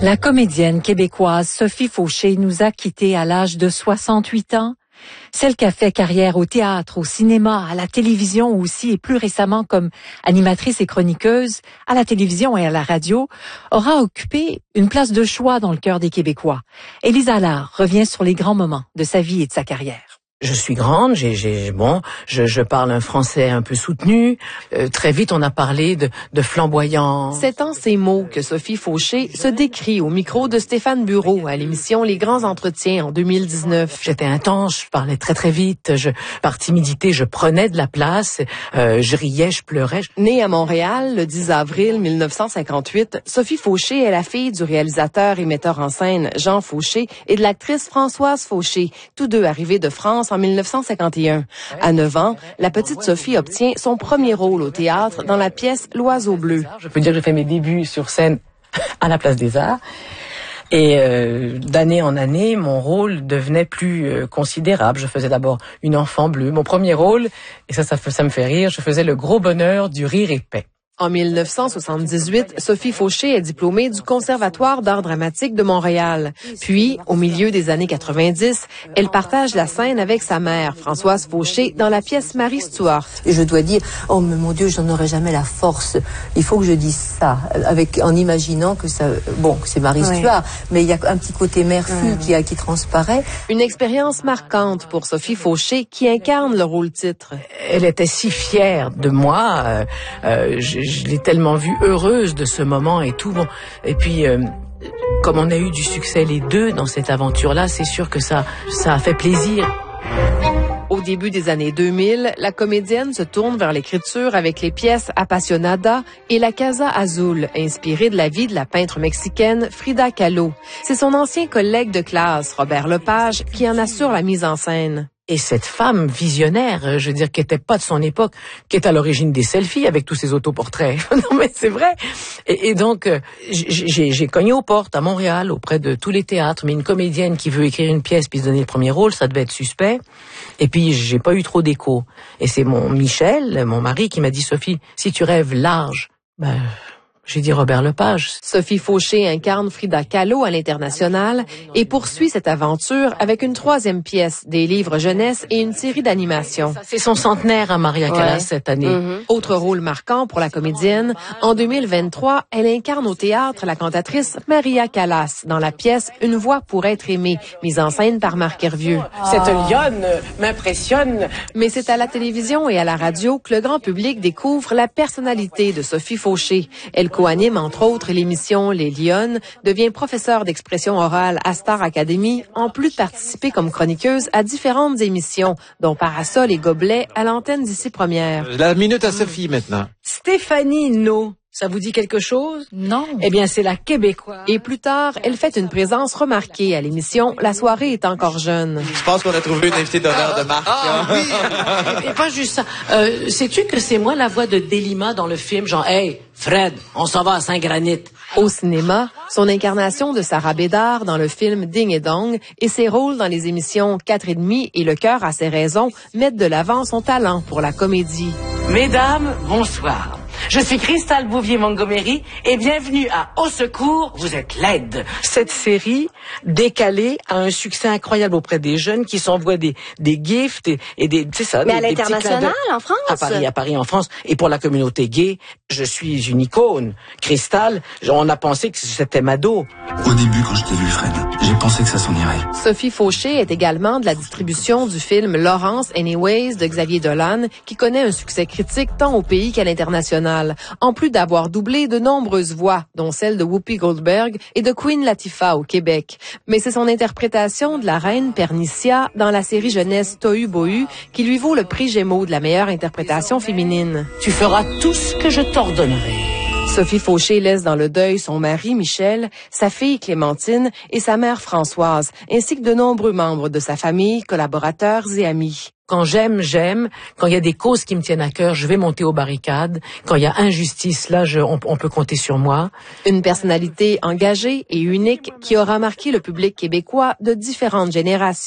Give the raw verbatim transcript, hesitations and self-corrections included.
La comédienne québécoise Sophie Fauché nous a quittés à l'âge de soixante-huit ans. Celle qui a fait carrière au théâtre, au cinéma, à la télévision aussi et plus récemment comme animatrice et chroniqueuse à la télévision et à la radio, aura occupé une place de choix dans le cœur des Québécois. Élisa Allard revient sur les grands moments de sa vie et de sa carrière. Je suis grande, j'ai, j'ai bon, je, je parle un français un peu soutenu. Euh, très vite, on a parlé de, de flamboyant. C'est en ces mots que Sophie Fauché se décrit au micro de Stéphane Bureau à l'émission Les Grands Entretiens en deux mille dix-neuf. J'étais intense, je parlais très très vite. Je, par timidité, je prenais de la place. Euh, je riais, je pleurais. Née à Montréal le dix avril mille neuf cent cinquante-huit, Sophie Fauché est la fille du réalisateur et metteur en scène Jean Fauché et de l'actrice Françoise Fauché, tous deux arrivés de France en mille neuf cent cinquante et un. À neuf ans, la petite Sophie obtient son premier rôle au théâtre dans la pièce L'Oiseau bleu. Je peux dire que j'ai fait mes débuts sur scène à la Place des Arts. Et euh, d'année en année, mon rôle devenait plus euh, considérable. Je faisais d'abord une enfant bleue. Mon premier rôle, et ça, ça, ça me fait rire, je faisais le gros bonheur du rire épais. En mille neuf cent soixante-dix-huit, Sophie Fauché est diplômée du Conservatoire d'art dramatique de Montréal. Puis, au milieu des années quatre-vingt-dix, elle partage la scène avec sa mère, Françoise Fauché, dans la pièce Marie Stuart. Et je dois dire, oh mais mon Dieu, j'en aurais jamais la force. Il faut que je dise ça, avec en imaginant que ça, bon, c'est Marie ouais. Stuart, mais il y a un petit côté mère-fille ouais. qui, qui transparaît. Une expérience marquante pour Sophie Fauché, qui incarne le rôle-titre. Elle était si fière de moi. Euh, euh, je, Je l'ai tellement vue heureuse de ce moment et tout. Bon. Et puis, euh, comme on a eu du succès les deux dans cette aventure-là, c'est sûr que ça, ça a fait plaisir. Au début des années deux mille, la comédienne se tourne vers l'écriture avec les pièces Apasionada et La Casa Azul, inspirée de la vie de la peintre mexicaine Frida Kahlo. C'est son ancien collègue de classe, Robert Lepage, qui en assure la mise en scène. Et cette femme visionnaire, je veux dire, qui était pas de son époque, qui est à l'origine des selfies avec tous ces autoportraits. Non mais c'est vrai. Et, et donc, j'ai, j'ai cogné aux portes à Montréal auprès de tous les théâtres, mais une comédienne qui veut écrire une pièce puis se donner le premier rôle, ça devait être suspect. Et puis, j'ai pas eu trop d'écho. Et c'est mon Michel, mon mari, qui m'a dit, Sophie, si tu rêves large, ben... J'ai dit Robert Lepage. Sophie Fauché incarne Frida Kahlo à l'international et poursuit cette aventure avec une troisième pièce, des livres jeunesse et une série d'animation. C'est son centenaire à Maria Callas ouais. cette année. Mm-hmm. Autre rôle marquant pour la comédienne, en deux mille vingt-trois, elle incarne au théâtre la cantatrice Maria Callas dans la pièce Une voix pour être aimée, mise en scène par Marc Hervieux. Cette lionne m'impressionne. Mais c'est à la télévision et à la radio que le grand public découvre la personnalité de Sophie Fauché. Elle co-anime entre autres l'émission Les Lionnes, devient professeure d'expression orale à Star Academy, en plus de participer comme chroniqueuse à différentes émissions, dont Parasol et Gobelet à l'antenne d'ici première. La minute à Sophie maintenant. Stéphanie No. Ça vous dit quelque chose? Non. Eh bien, c'est la Québécoise. Et plus tard, elle fait une présence remarquée à l'émission La soirée est encore jeune. Je pense qu'on a trouvé une invitée d'honneur de Marc. Ah, oui. et, et pas juste ça. Euh, sais-tu que c'est moi la voix de Delima dans le film? Genre, hey, Fred, on s'en va à Saint-Granit. Au cinéma, son incarnation de Sarah Bédard dans le film Ding et Dong et ses rôles dans les émissions quatre et demi et Le cœur a ses raisons mettent de l'avant son talent pour la comédie. Mesdames, bonsoir. Je suis Christelle Bouvier-Montgomery et bienvenue à Au secours, vous êtes laide. Cette série décalée a un succès incroyable auprès des jeunes qui s'envoient des, des gifts et, et des, c'est ça. Mais des, à l'international, en France? À Paris, à Paris, en France. Et pour la communauté gay, je suis une icône. Christelle, on a pensé que c'était Mado. Au début, quand je t'ai vu, Fred, j'ai pensé que ça s'en irait. Sophie Fauché est également de la distribution du film Laurence Anyways de Xavier Dolan, qui connaît un succès critique tant au pays qu'à l'international, en plus d'avoir doublé de nombreuses voix, dont celle de Whoopi Goldberg et de Queen Latifah au Québec. Mais c'est son interprétation de la reine Pernicia dans la série jeunesse Tohu Bohu qui lui vaut le prix Gémeaux de la meilleure interprétation féminine. Tu feras tout ce que je t'ordonnerai. Sophie Fauché laisse dans le deuil son mari Michel, sa fille Clémentine et sa mère Françoise, ainsi que de nombreux membres de sa famille, collaborateurs et amis. Quand j'aime, j'aime. Quand il y a des causes qui me tiennent à cœur, je vais monter aux barricades. Quand il y a injustice, là, je, on, on peut compter sur moi. Une personnalité engagée et unique qui aura marqué le public québécois de différentes générations.